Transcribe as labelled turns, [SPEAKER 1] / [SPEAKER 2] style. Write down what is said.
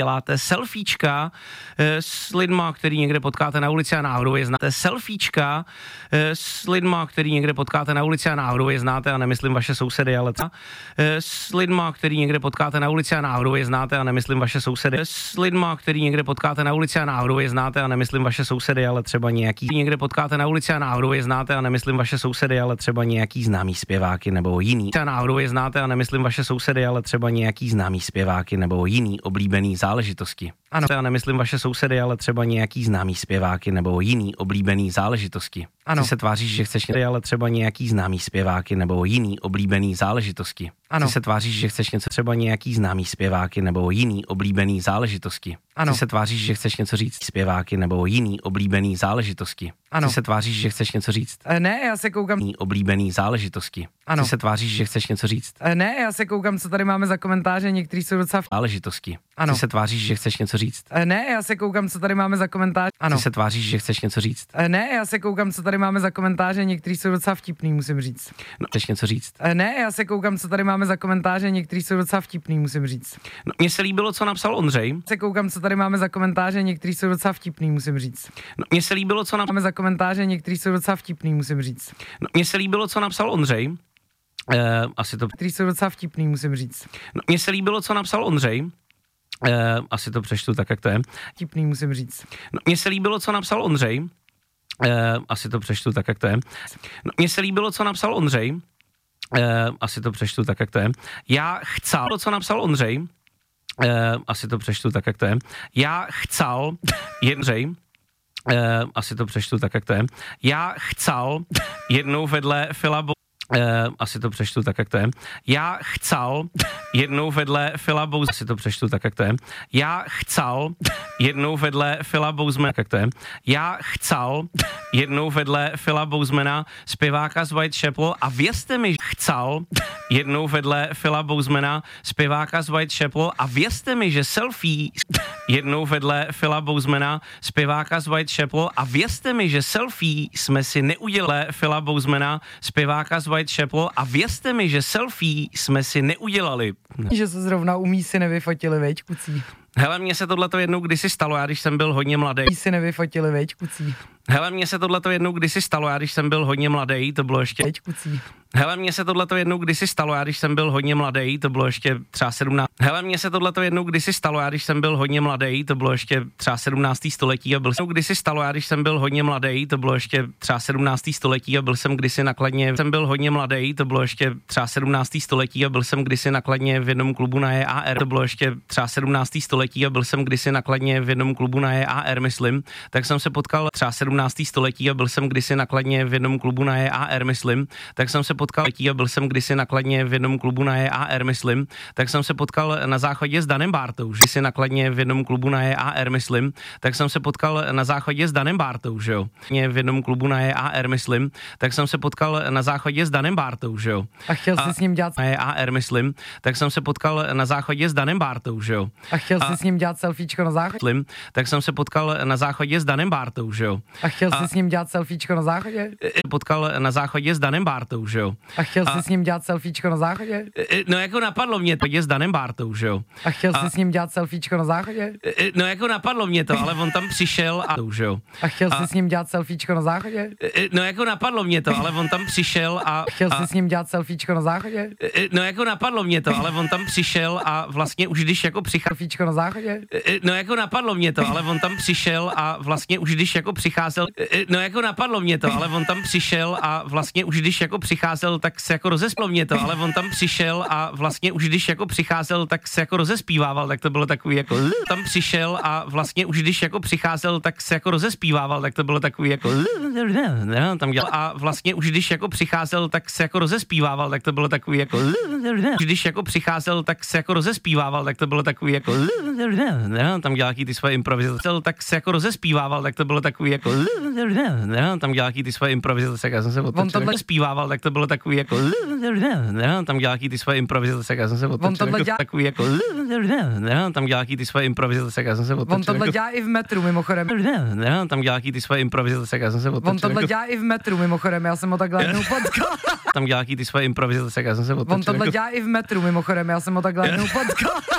[SPEAKER 1] děláte selfiečka s lidma, který někde potkáte na ulici a náhodou je znáte. Selfiečka s lidma, který někde potkáte na ulici a náhodou je znáte, a nemyslím vaše sousedy, ale s lidma, který někde potkáte na ulici a náhodou je znáte, a nemyslím vaše sousedy. S lidma, který někde potkáte na ulici a náhodou je znáte, a nemyslím vaše sousedy, ale třeba nějaký. Někde potkáte na ulici a náhodou je znáte, a nemyslím vaše sousedy, ale třeba nějaký známý zpěváky nebo jiný. A náhodou je znáte, a nemyslím vaše sousedy, ale třeba nějaký známý zpěváky nebo jiný oblíbený záležitosti. Ano, a nemyslím vaše sousedy, ale třeba nějaký známý zpěváky nebo jiný oblíbený záležitosti. Ano. Ty se tváříš, že chceš něco, ale třeba nějaký známý zpěváky nebo jiný oblíbený záležitosti. Ano. Ty se tváříš, že chceš něco, třeba nějaký známý zpěváky nebo jiný oblíbený záležitosti. Ano. Ty se tváříš, že chceš něco říct zpěváky nebo jiný oblíbený záležitosti. Ano. Ty se tváříš, že chceš něco říct.
[SPEAKER 2] Ne, já se koukám.
[SPEAKER 1] Oblíbený záležitosti. Ano. Ty se tváříš, že chceš něco říct.
[SPEAKER 2] Ne, já se koukám, co tady máme za komentáře, některý jsou docela
[SPEAKER 1] záležitosti.
[SPEAKER 2] Ano.
[SPEAKER 1] Ty se tváříš, že chceš něco říct.
[SPEAKER 2] Ne, já se koukám, co tady máme za komentáře. Ano.
[SPEAKER 1] Ty se tváříš, že chceš něco říct.
[SPEAKER 2] Ne, já se koukám, co tady máme za komentáře, některý jsou docela vtipný, musím říct.
[SPEAKER 1] No, chceš něco říct.
[SPEAKER 2] Ne, já se koukám, co tady máme za komentáře, některý jsou docela vtipný, musím říct.
[SPEAKER 1] No, mně se líbilo, co napsal Ondřej.
[SPEAKER 2] Se koukám, co tady máme za komentáře, některý jsou docela vtipný, musím říct.
[SPEAKER 1] No, mně se líbilo, co
[SPEAKER 2] máme za komentáře, některý jsou docela vtipný, musím říct.
[SPEAKER 1] No, mně se líbilo, co napsal Ondřej. Asi to.
[SPEAKER 2] Některý jsou docela vtipný, musím říct.
[SPEAKER 1] No, mně se líbilo, co napsal Ondřej. Asi to přečtu tak, jak to je.
[SPEAKER 2] Vtipný, musím říct.
[SPEAKER 1] No, mně se líbilo, co napsal Ondřej. Asi to přečtu tak, jak to je. No, mně se líbilo, co napsal Ondřej. Asi to přečtu tak, jak to je. Já chcel, co napsal Ondřej. Asi to přečtu tak, jak to je. Já chcel, Ondřej. Asi to přečtu tak, jak to je. Já chcel jednou vedle Fila asi to přečtu tak, jak to je. Já chcel jednou vedle Fila Bouzmana. Asi to přečtu tak, jak to je. Já chcel jednou vedle Fila Bouzmana. Jak to je. Já chcel jednou vedle Fila Bouzmana, zpěváka z Whitechapel, a věřte mi, že chcel jednou vedle Fila Bouzmana, zpěváka z Whitechapel, a věřte mi, že selfie jednou vedle Fila Bouzmana, zpěváka z Whitechapel, a věřte mi, že selfie jsme si neudělali Fila Bouzmana, zpěváka z Whitechapel, a věřte mi, že selfie jsme si neudělali.
[SPEAKER 2] Že se zrovna umí si nevyfotili, veď, kucí.
[SPEAKER 1] Hele, mně se tohleto jednou kdysi stalo, já když jsem byl hodně mladý.
[SPEAKER 2] Si nevyfotili, veď, kucí.
[SPEAKER 1] Hele, mně se tohleto jednou kdysi stalo, já když jsem byl hodně mladý, to bylo ještě.
[SPEAKER 2] Veď, kucí.
[SPEAKER 1] Hele, mně se tohleto jednou kdysi stalo, já když jsem byl hodně mladý, to bylo ještě třeba 17. Hele, mně se tohleto jednou kdysi stalo, já když jsem byl hodně mladý, to bylo ještě třeba 17. století, a byl jsem kdysi stalo, já když jsem byl hodně mladý, to bylo ještě třeba 17. století, a byl jsem kdysi nakladně, jsem byl hodně mladý, to bylo ještě třeba 17. století, a byl jsem kdysi nakladně v jednom klubu na JAR, to bylo ještě třeba 17. století, a byl jsem kdysi nakladně v jednom klubu na JAR, myslím, tak jsem se potkal třeba 17. století, a byl jsem kdysi nakladně v jednom klubu na JAR, myslím, tak jsem se potkal a byl jsem kdysi nakladně v jednom klubu na JAR, myslím, tak jsem se potkal na záchodě s Danem Bártou, že si nakladně v jednom klubu na JAR, myslím, tak jsem se potkal na záchodě s Danem Bártou, že jo. V jednom klubu na JAR, myslím, tak jsem se potkal na záchodě s Danem Bártou, že jo.
[SPEAKER 2] A chtěl jsi s ním dělat
[SPEAKER 1] na JAR, myslím, tak jsem se potkal na záchodě s Danem Bártou, že jo.
[SPEAKER 2] A chtěl jsi s ním dělat selfiečko na záchodě?
[SPEAKER 1] Tak jsem se potkal na záchodě s Danem Bártou, že jo.
[SPEAKER 2] A chtěl jsi s ním dělat selfiečko na záchodě?
[SPEAKER 1] Potkal na záchodě s Danem Bártou, že jo.
[SPEAKER 2] A chtěl jsi s ním dělat selfiečko na záchodě?
[SPEAKER 1] No jako napadlo mě to s Danem Bártou, že jo.
[SPEAKER 2] A chtěl jsi s ním dělat selfiečko na záchodě?
[SPEAKER 1] No jako napadlo mě to, ale on tam přišel a že jo.
[SPEAKER 2] A chtěl jsi s ním dělat selfiečko na záchodě?
[SPEAKER 1] No jako napadlo mě to, ale on tam přišel a
[SPEAKER 2] chtěl jsi s ním dělat selfiečko na záchodě?
[SPEAKER 1] No jako napadlo mě to, ale on tam přišel a vlastně už když jako
[SPEAKER 2] selfiečko na záchodě?
[SPEAKER 1] No jako napadlo mě to, ale on tam přišel a vlastně už když jako přicházel, no jako napadlo mě to, ale on tam přišel a vlastně už když jako přicházel, tak se jako rozesplo mě to, ale on tam přišel a vlastně už když jako přicházel, tak se jako rozespívával, tak to bylo takový jako tam přišel a vlastně už když jako přicházel, tak se jako rozespívával, tak to bylo takový jako tam dělal a vlastně už když jako přicházel, tak se jako rozespívával, tak to bylo takový jako když jako přicházel, tak se jako rozespívával, tak to bylo takový jako tam dělal ty svoje improvizace, tak se jako rozespívával, tak to bylo takový jako tam dělal ty svoje improvizace, já jsem se otočil, zpívával, tak to bylo takový jako tam dělal ty svoje improvizace, já jsem se otočil, takový jako tam dělal ty svoje improvizace, já jsem se otočil.
[SPEAKER 2] On tohle dělá i v metru, mimochodem.
[SPEAKER 1] Tam dělal ty svoje improvizace, já jsem se otočil.
[SPEAKER 2] On tohle dělá i v metru, mimochodem, já jsem ho takhle jednou potkal.
[SPEAKER 1] Tam dělal ty svoje improvizace, já jsem se otočil.
[SPEAKER 2] On tohle dělá i v metru, mimochodem, já jsem ho takhle jednou potkal.